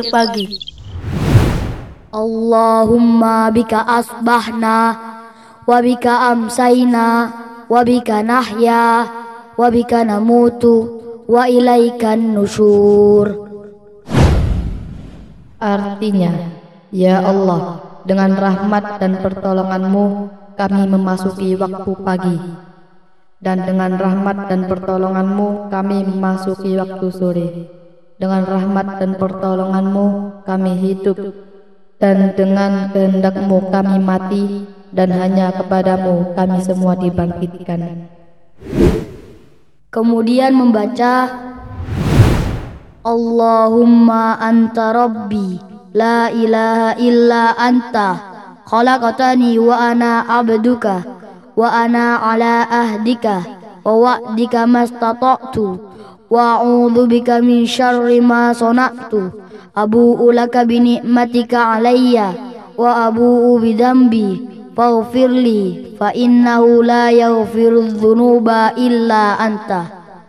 pagi. Allahumma bika asbahna wa bika amsayna wa bika nahya wa bika namutu wa ilaikan nusyur. Artinya, ya Allah, dengan rahmat dan pertolongan-Mu kami memasuki waktu pagi, dan dengan rahmat dan pertolongan-Mu kami memasuki waktu sore. Dengan rahmat dan pertolongan-Mu kami hidup, dan dengan kehendak-Mu kami mati, dan hanya kepadamu kami semua dibangkitkan. Kemudian membaca Allahumma anta rabbi la ilaha illa anta khalaqtani wa ana abduka wa ana ala ahdika wa wa'dika mastata'tu wa a'udzu bika min syarri ma sana'tu abu'u laka bi ni'matika alayya wa abu'u bi dzambi faghfirli fa innahu la yaghfiru dzunuba illa anta.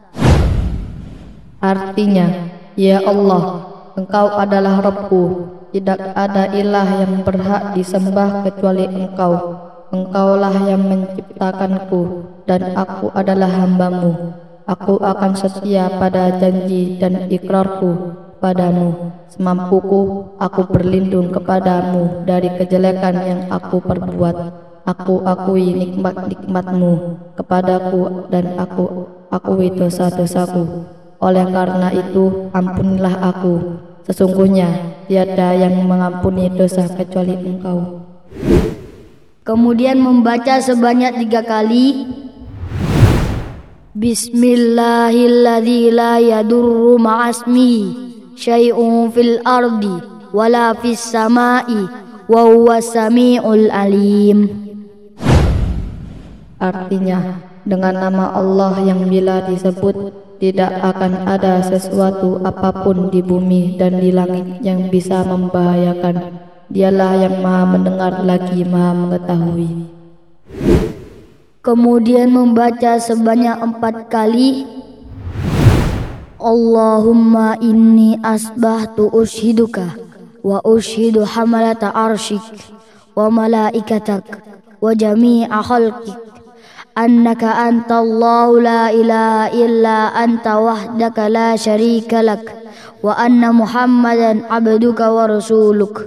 Artinya, ya Allah, Engkau adalah Rabbku, tidak ada ilah yang berhak disembah kecuali Engkau. Engkaulah yang menciptakanku, dan aku adalah hamba-Mu. Aku akan setia pada janji dan ikrarku padamu. Semampuku, aku berlindung kepadamu dari kejelekan yang aku perbuat. Aku akui nikmat-nikmat-Mu kepadaku, dan aku akui dosa-dosaku. Oleh karena itu, ampunilah aku. Sesungguhnya tiada yang mengampuni dosa kecuali Engkau. Kemudian membaca sebanyak 3 kali Bismillahilladzi la yadurru ma'asmihi syai'un fil ardi wala fis sama'i wa huwas sami'ul alim. Artinya, dengan nama Allah yang bila disebut tidak akan ada sesuatu apapun di bumi dan di langit yang bisa membahayakan. Dialah yang Maha mendengar lagi Maha mengetahui. Kemudian membaca sebanyak 4 kali Allahumma inni asbahtu ushiduka wa ushidu hamalata arshik wa malaikatak wa jami'a khalqik annaka antallahu la ilaha illa anta wahdaka la syarika lak wa anna muhammadan abduka wa rasuluk.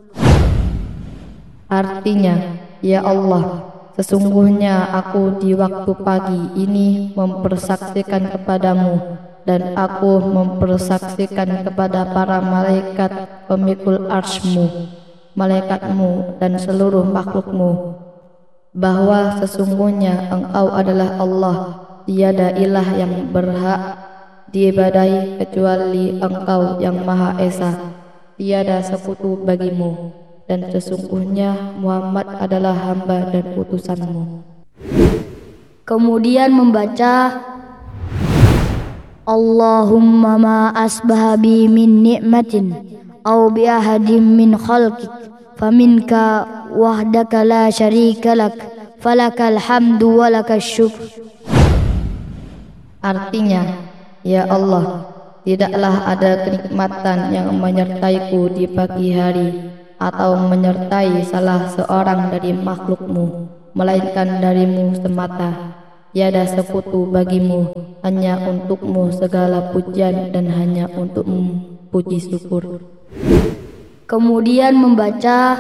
Artinya, ya Allah, sesungguhnya aku di waktu pagi ini mempersaksikan kepadamu, dan aku mempersaksikan kepada para malaikat pemikul arsy-Mu, malaikatmu dan seluruh makhluk-Mu, bahwa sesungguhnya Engkau adalah Allah, tiada ilah yang berhak diibadahi kecuali Engkau yang Maha Esa, tiada sekutu bagimu, dan sesungguhnya Muhammad adalah hamba dan utusan-Mu. Kemudian membaca Allahumma ma asbaha bi min ni'matin aw bi ahadin min khalqik faminka wahdaka la syarika lak falakal hamdu wa lakas syukr. Artinya, ya Allah, tidaklah ada kenikmatan yang menyertaiku di pagi hari atau menyertai salah seorang dari makhluk-Mu, melainkan dari-Mu semata. Tiada sekutu bagimu, hanya untuk-Mu segala pujian dan hanya untuk-Mu puji syukur. Kemudian membaca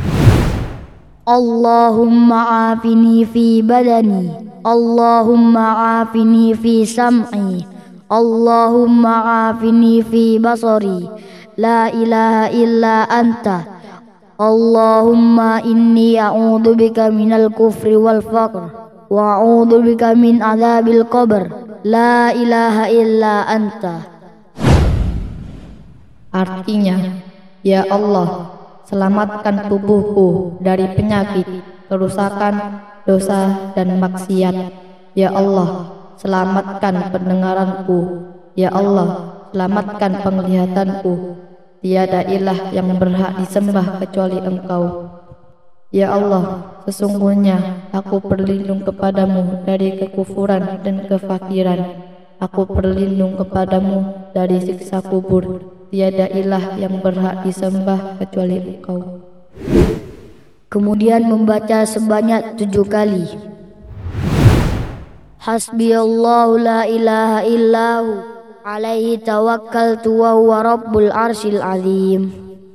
Allahumma afini fi badani, Allahumma afini fi sam'i, Allahumma afini fi basari, la ilaha illa anta, Allahumma inni a'udzu bika minal kufri wal faqr wa a'udzu bika min adzabil qabr, la ilaha illa anta. Artinya, ya Allah, selamatkan tubuhku dari penyakit, kerusakan, dosa, dan maksiat. Ya Allah, selamatkan pendengaranku. Ya Allah, selamatkan penglihatanku. Tiada ilah yang berhak disembah kecuali Engkau. Ya Allah, sesungguhnya aku berlindung kepadamu dari kekufuran dan kefakiran. Aku berlindung kepadamu dari siksa kubur. tiada ilah yang berhak disembah kecuali Engkau. Kemudian membaca sebanyak 7 kali. Hasbiyallahu la ilaha illahu alaihi tawakkaltu wa huwa rabbul arsyil azim.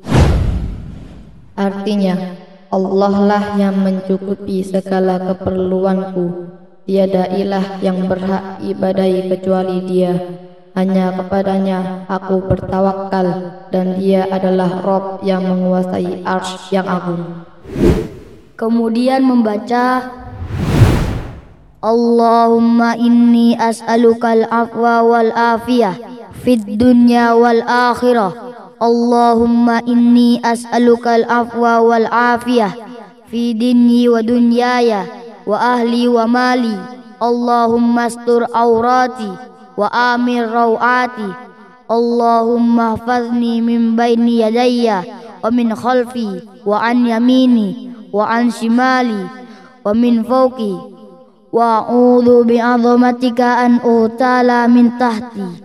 Artinya, Allah lah yang mencukupi segala keperluanku. Tiada ilah yang berhak ibadahi kecuali Dia. Hanya kepadanya aku bertawakal, dan Dia adalah Rabb yang menguasai arsy yang agung. Kemudian membaca Allahumma inni as'alukal afwa wal afiyah fid dunya wal akhirah. Allahumma inni as'alukal afwa wal afiyah fi dini wa dunyaya wa ahli wa mali. Allahumma astur aurati wa amir rawati. Allahumma hafadhni min baini yadayya wa min khalfi wa an yamini wa an shimali wa min fawqi wa a'udzu bi'azamatika an utala min tahti.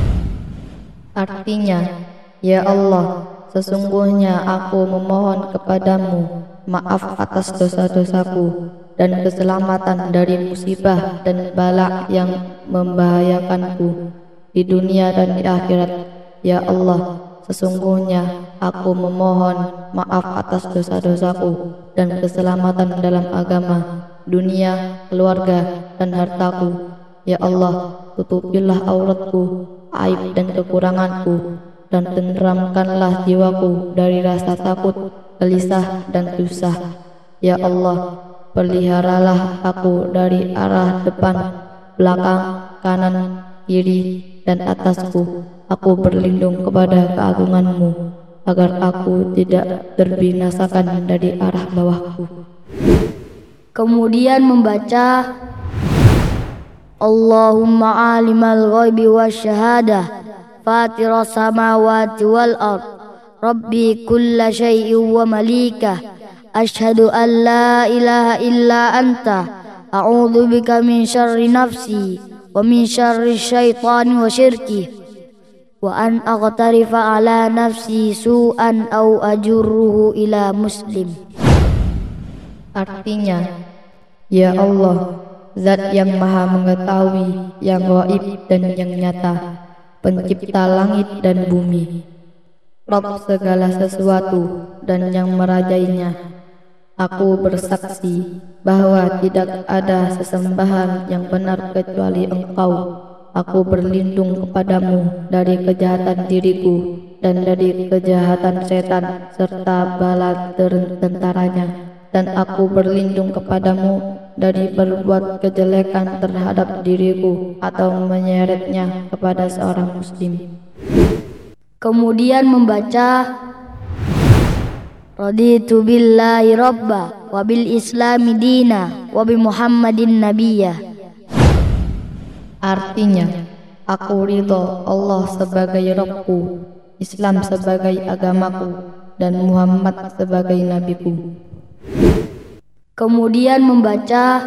Artinya, ya Allah, sesungguhnya aku memohon kepadamu maaf atas dosa-dosaku dan keselamatan dari musibah dan bala yang membahayakanku di dunia dan di akhirat. Ya Allah, sesungguhnya aku memohon maaf atas dosa-dosaku dan keselamatan dalam agama, dunia, keluarga, dan hartaku. Ya Allah, tutupilah auratku, aib dan kekuranganku, dan tenteramkanlah jiwaku dari rasa takut, gelisah, dan susah. Ya Allah, peliharalah aku dari arah depan, belakang, kanan, kiri, dan atasku. Aku berlindung kepada keagungan-Mu, agar aku tidak terbinasakan dari arah bawahku. Kemudian membaca Allahumma alimal ghaibi wasyahadah fatiras samawati wal ard rabbi kulla syai'in wa malikah asyhadu an la ilaha illa anta a'udzu bika min syarri nafsi wa min syarri syaitani wa syirki wa an aqtarifa ala nafsi su'an au ajurruhu ila muslim. Artinya, ya Allah, Zat yang maha mengetahui yang gaib dan yang nyata, pencipta langit dan bumi, Rabb segala sesuatu dan yang merajainya. Aku bersaksi bahwa tidak ada sesembahan yang benar kecuali Engkau. Aku berlindung kepadamu dari kejahatan diriku dan dari kejahatan setan serta bala tentaranya. Dan aku berlindung kepadamu dari berbuat kejelekan terhadap diriku atau menyeretnya kepada seorang muslim. Kemudian membaca Raditu billahi rabba wa bil islami dina wa bi muhammadin nabiyya. Artinya, aku ridho Allah sebagai Rabbku, Islam sebagai agamaku, dan Muhammad sebagai nabiku. Kemudian membaca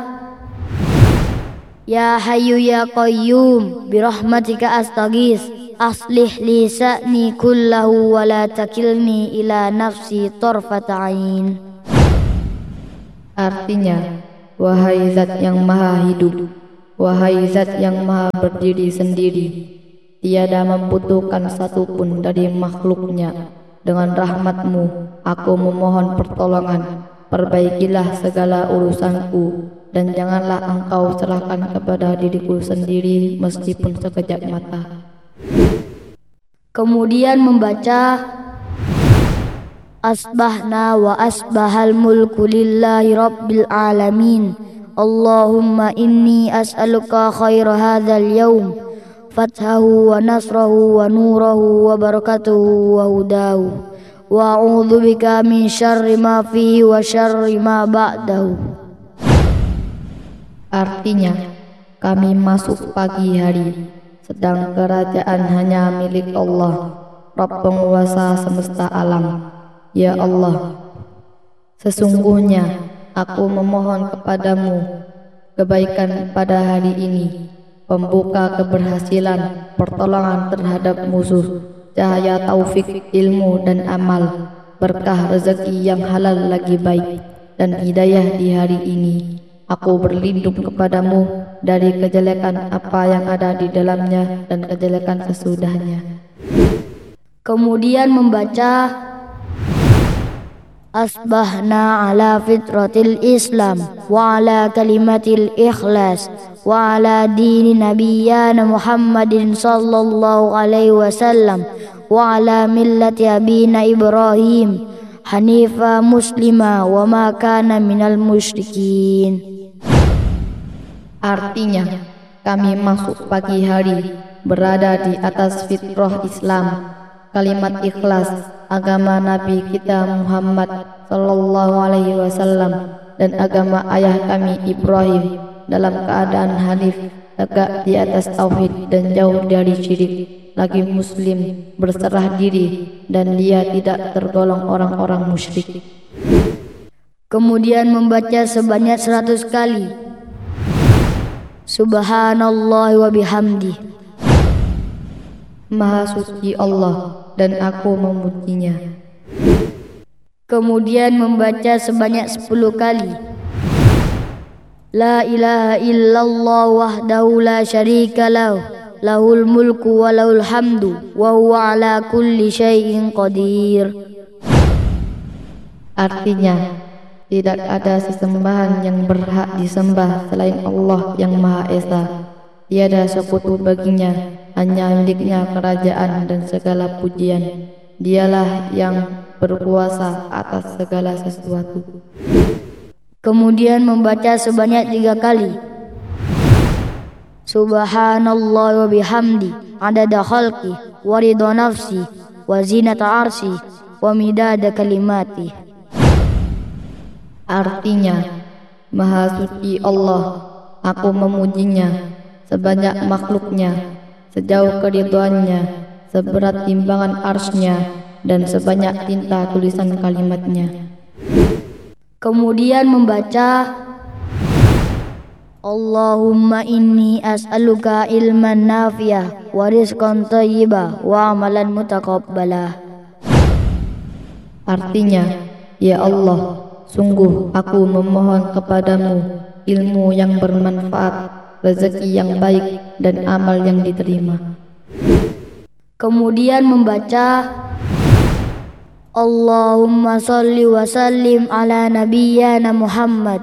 Ya Hayyu Ya Qayyum birahmatika astaghis aslih li sa'ni kullahu wa la takilni ila nafsi tarfata ain. Artinya, wahai Zat yang maha hidup, wahai Zat yang maha berdiri sendiri, tiada membutuhkan satupun dari makhluknya. Dengan rahmat-Mu aku memohon pertolongan. Perbaikilah segala urusanku, dan janganlah Engkau serahkan kepada diriku sendiri meskipun sekejap mata. Kemudian membaca Asbahna wa asbahal mulku lillahi rabbil alamin. Allahumma inni as'aluka khaira hadzal yaum fathahu wa nasrahu wa nurahu wa barakatuhu wa hudahu wa a'udzu bika min syarri ma fihi wa syarri ma ba'dahu. Artinya, kami masuk pagi hari, sedang kerajaan hanya milik Allah, Rabb penguasa semesta alam. Ya Allah, sesungguhnya aku memohon kepadamu kebaikan pada hari ini, pembuka keberhasilan, pertolongan terhadap musuh, cahaya taufik, ilmu dan amal, berkah rezeki yang halal lagi baik, dan hidayah di hari ini. Aku berlindung kepadamu dari kejelekan apa yang ada di dalamnya dan kejelekan sesudahnya. Kemudian membaca Asbahna ala fitratil Islam wa ala kalimatil ikhlas wa ala dini nabiyyana Muhammadin sallallahu alaihi wasallam wa ala millati abina Ibrahim hanifa muslima wa ma kana minal musyrikin. Artinya, kami masuk pagi hari berada di atas fitrah Islam, kalimat ikhlas, agama Nabi kita Muhammad sallallahu alaihi wasallam, dan agama ayah kami Ibrahim, dalam keadaan hanif, tegak di atas tauhid dan jauh dari syirik, lagi muslim, berserah diri, dan dia tidak tergolong orang-orang musyrik. Kemudian membaca sebanyak 100 kali Subhanallah wa bihamdi. Maha suci Allah dan aku memujinya. Kemudian membaca sebanyak 10 kali La ilaha illallah wahdahu la syarika lahu lahul mulku wa lahul hamdu wa huwa ala kulli syai'in qadir. Artinya, tidak ada sesembahan yang berhak disembah selain Allah yang Maha Esa. Tiada sekutu baginya, hanya miliknya kerajaan dan segala pujian. Dialah yang berkuasa atas segala sesuatu. Kemudian membaca sebanyak 3 kali Subhanallah wa bihamdi adada khalqi wa ridha nafsi wa zinata arsi wa midada kalimati. Artinya, Maha suci Allah, aku memujinya, sebanyak makhluknya, sejauh keridhoannya, seberat timbangan arsy-Nya, dan sebanyak tinta tulisan kalimatnya. Kemudian membaca Allahumma inni as'aluka ilman nafi'ah wa rizqan thayyibah wa amalan mutaqabbala. Artinya, ya Allah, sungguh aku memohon kepadamu ilmu yang bermanfaat, rezeki yang baik, dan amal yang diterima. Kemudian membaca Allahumma salli wa sallim ala nabiyyana Muhammad.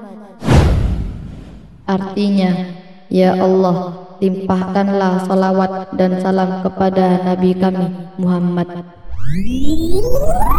Artinya, ya Allah, limpahkanlah salawat dan salam kepada Nabi kami Muhammad.